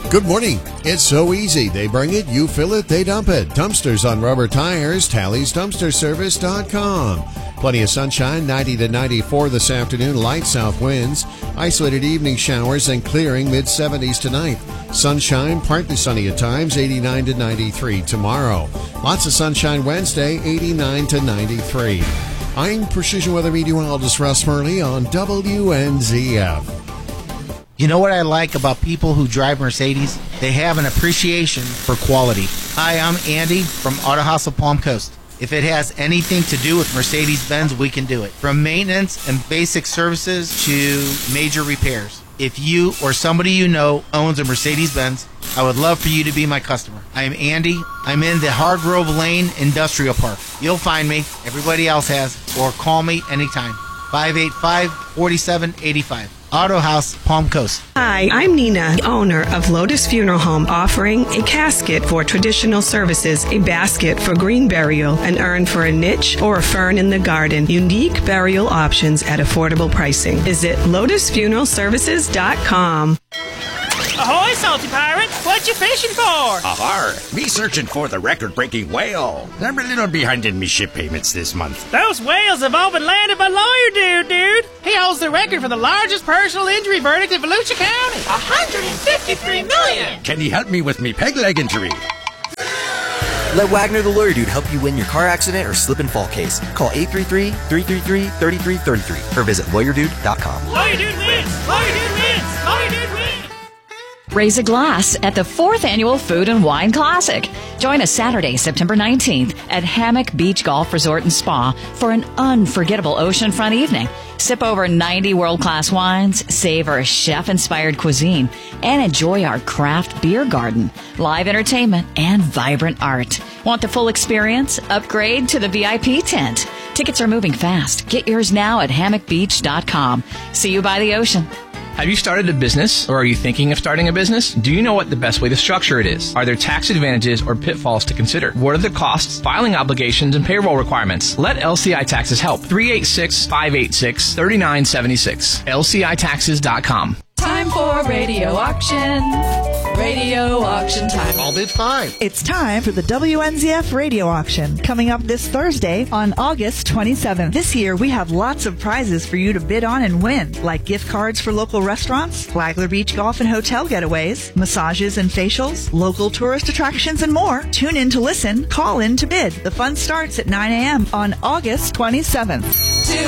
Good morning. It's so easy. They bring it, you fill it, they dump it. Dumpsters on rubber tires, TallysDumpsterService.com. Plenty of sunshine, 90 to 94 this afternoon, light south winds. Isolated evening showers and clearing, mid-70s tonight. Sunshine, partly sunny at times, 89 to 93 tomorrow. Lots of sunshine Wednesday, 89 to 93. I'm Precision Weather Meteorologist Russ Murley on WNZF. You know what I like about people who drive Mercedes? They have an appreciation for quality. Hi, I'm Andy from Auto House of Palm Coast. If it has anything to do with Mercedes-Benz, we can do it. From maintenance and basic services to major repairs. If you or somebody you know owns a Mercedes-Benz, I would love for you to be my customer. I am Andy. I'm in the Hargrove Lane Industrial Park. You'll find me. Everybody else has. Or call me anytime. 585-4785. Auto House, Palm Coast. Hi, I'm Nina, owner of Lotus Funeral Home, offering a casket for traditional services, a basket for green burial, an urn for a niche, or a fern in the garden. Unique burial options at affordable pricing. Visit LotusFuneralServices.com. Ahoy, Salty Pirate! What you fishing for? Ahar! Me searching for the record-breaking whale. I'm a little behind in me ship payments this month. Those whales have all been landed by Lawyer Dude. He holds the record for the largest personal injury verdict in Volusia County. $153 million! Can you help me with me peg leg injury? Let Wagner the Lawyer Dude help you win your car accident or slip and fall case. Call 833-333-3333 or visit lawyerdude.com. Lawyer Dude wins! Lawyer Dude wins! Lawyer Dude wins! Raise a glass at the 4th Annual Food and Wine Classic. Join us Saturday, September 19th at Hammock Beach Golf Resort and Spa for an unforgettable oceanfront evening. Sip over 90 world-class wines, savor chef-inspired cuisine, and enjoy our craft beer garden, live entertainment, and vibrant art. Want the full experience? Upgrade to the VIP tent. Tickets are moving fast. Get yours now at hammockbeach.com. See you by the ocean. Have you started a business, or are you thinking of starting a business? Do you know what the best way to structure it is? Are there tax advantages or pitfalls to consider? What are the costs, filing obligations, and payroll requirements? Let LCI Taxes help. 386-586-3976. LCITaxes.com. Time for radio auction. Radio auction time. All bid 5. It's time for the WNZF radio auction, coming up this Thursday on August 27th. This year, we have lots of prizes for you to bid on and win, like gift cards for local restaurants, Flagler Beach Golf and Hotel getaways, massages and facials, local tourist attractions, and more. Tune in to listen, call in to bid. The fun starts at 9 a.m. on August 27th.